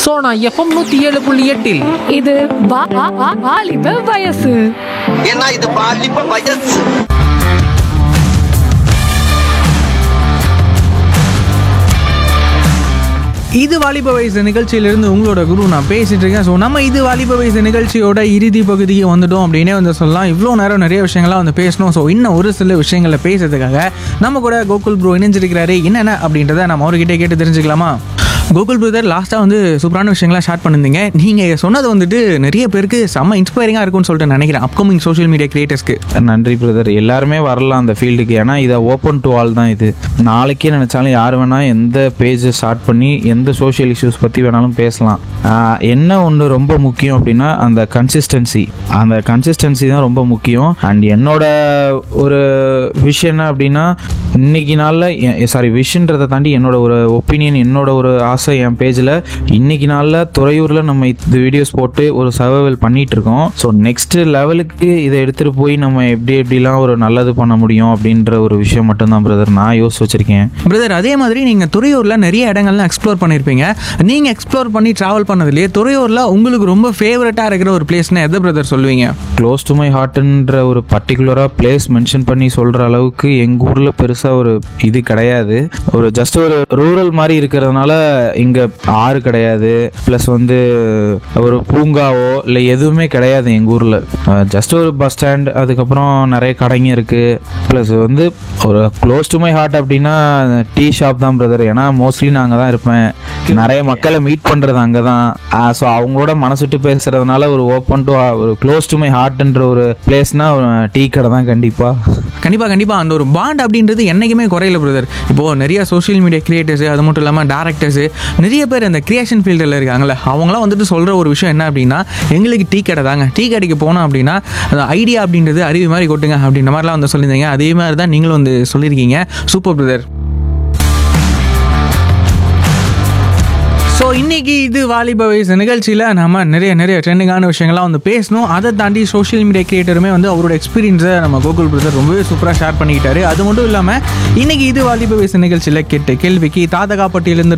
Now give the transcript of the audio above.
Sona FM 107.8 இது வாலிப வயசு. ஏன்னா இது பாலிப்ப வயசு. இது வாலிப வயசு நிகழ்ச்சியிலிருந்து உங்களோட குரு நான் பேசிட்டு இருக்கேன். ஸோ நம்ம இது வாலிப வயசு நிகழ்ச்சியோட இறுதி பகுதிக்கு வந்துட்டோம் அப்படின்னே வந்து சொல்லலாம். இவ்வளோ நேரம் நிறைய விஷயங்கள்லாம் வந்து பேசணும். ஸோ இன்னும் ஒரு சில விஷயங்களை பேசுறதுக்காக நம்ம கூட கோகுல் ப்ரோ இணைஞ்சிருக்கிறாரு. என்னென்ன அப்படின்றத நம்ம அவர்கிட்ட கேட்டு தெரிஞ்சுக்கலாமா? கோகுல் பிரதர், லாஸ்ட்டாக வந்து சூப்பரான விஷயங்கள்லாம் ஷேர் பண்ணியிருந்தீங்க. நீங்கள் சொன்னது வந்துட்டு நிறைய பேருக்கு செம்ம இன்ஸ்பைரிங்காக இருக்கும்னு சொல்லிட்டு நினைக்கிறேன், அப்கமிங் சோஷியல் மீடியா கிரியேட்டர்ஸ்க்கு. நன்றி பிரதர். எல்லாருமே வரலாம் அந்த ஃபீல்டுக்கு. ஏன்னா இதை ஓப்பன் டு ஆல் தான். இது நாளைக்கே நினச்சாலும் யார் வேணால் எந்த பேஜை ஸ்டார்ட் பண்ணி எந்த சோஷியல் இஷ்யூஸ் பற்றி வேணாலும் பேசலாம். என்ன ஒன்று ரொம்ப முக்கியம் அப்படின்னா அந்த கன்சிஸ்டன்சி தான் ரொம்ப முக்கியம். அண்ட் என்னோட ஒரு விஷயம் என்ன அப்படின்னா, இன்னைக்கு நாளில் விஷன்றதை தாண்டி என்னோட ஒரு ஒப்பீனியன், என்னோட ஒரு ஆசை என் பேஜில் இன்னைக்கு நாளில் துறையூரில் நம்ம இந்த வீடியோஸ் போட்டு ஒரு சர்வைவல் பண்ணிட்டு இருக்கோம். ஸோ நெக்ஸ்ட் லெவலுக்கு இதை எடுத்துகிட்டு போய் நம்ம எப்படிலாம் ஒரு நல்லது பண்ண முடியும் அப்படின்ற ஒரு விஷயம் மட்டும்தான் பிரதர் நான் யோசிச்சு வச்சிருக்கேன். பிரதர், அதே மாதிரி நீங்கள் துறையூரில் நிறைய இடங்கள்லாம் எக்ஸ்ப்ளோர் பண்ணியிருப்பீங்க. நீங்கள் எக்ஸ்ப்ளோர் பண்ணி ட்ராவல் பண்ணதுலேயே துறையூரில் உங்களுக்கு ரொம்ப ஃபேவரட்டாக இருக்கிற ஒரு பிளேஸ்னால் எதை பிரதர் சொல்லுவீங்க? க்ளோஸ் டு மை ஹார்ட்ன்ற ஒரு பர்டிகுலராக பிளேஸ் மென்ஷன் பண்ணி சொல்கிற அளவுக்கு எங்கள் ஊரில் பெருசாக ஒரு இது கிடையாது. ஒரு ஜஸ்ட் ஒரு ரூரல் மாதிரி இருக்கிறதுனால இங்கே ஆறு கிடையாது, ப்ளஸ் வந்து ஒரு பூங்காவோ இல்லை எதுவுமே கிடையாது எங்கள் ஊரில். ஜஸ்ட் ஒரு பஸ் ஸ்டாண்ட், அதுக்கப்புறம் நிறைய கடைங்க இருக்குது. ப்ளஸ் வந்து ஒரு க்ளோஸ் டு மை ஹார்ட் அப்படின்னா டீ ஷாப் தான் பிரதர். ஏன்னா மோஸ்ட்லி நான் அங்கே தான் இருப்பேன், நிறைய மக்களை மீட் பண்ணுறது அங்கே தான். ஸோ அவங்களோட மனசுட்டு பேசுகிறதுனால ஒரு ஓப்பன் டு ஒரு க்ளோஸ் டு மை ஹார்ட்ன்ற ஒரு பிளேஸ்னால் டீ கடை தான். கண்டிப்பாக அந்த ஒரு பாண்ட் அப்படின்றது என்றைக்குமே குறையில பிரதர். இப்போது நிறைய சோஷியல் மீடியா கிரியேட்டர்ஸு, அது மட்டும் இல்லாமல் டேரக்டர்ஸு, நிறைய பேர் அந்த கிரியேஷன் ஃபீல்டில் இருக்காங்களே, அவங்களாம் வந்துட்டு சொல்கிற ஒரு விஷயம் என்ன அப்படின்னா, எங்களுக்கு டீ கடை தாங்க, டீ கடைக்கு போனோம் அப்படின்னா அந்த ஐடியா அப்படின்றது அருவி மாதிரி கொட்டுங்க அப்படின்ற மாதிரிலாம் வந்து சொல்லியிருந்தீங்க. அதே மாதிரி தான் நீங்களும் வந்து சொல்லியிருக்கீங்க. Super brother. ஸோ இன்றைக்கி இது வாலிப வயசு நிகழ்ச்சியில் நம்ம நிறைய ட்ரெண்டிங்கான விஷயங்கள்லாம் வந்து பேசணும். அதை தாண்டி சோஷியல் மீடியா கிரியேட்டருமே வந்து அவரோட எக்ஸ்பீரியன்ஸை நம்ம கோகுல் பிரதர் ரொம்பவே சூப்பராக ஷேர் பண்ணிக்கிட்டாரு. அது மட்டும் இல்லாமல் இன்றைக்கி இது வாலிப வயசு நிகழ்ச்சியில் கேட்ட கேள்விக்கு தாதகாப்பட்டியிலேருந்து